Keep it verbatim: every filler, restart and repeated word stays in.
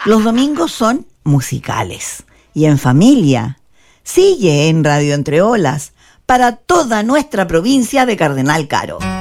Los domingos son musicales y en familia. Sigue en Radio Entre Olas para toda nuestra provincia de Cardenal Caro.